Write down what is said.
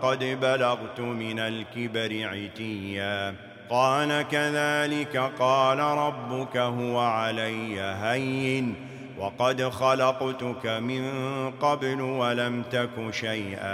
قد بلغت من الكبر عتيا قال كذلك قال ربك هو علي هين وقد خلقتك من قبل ولم تك شيئا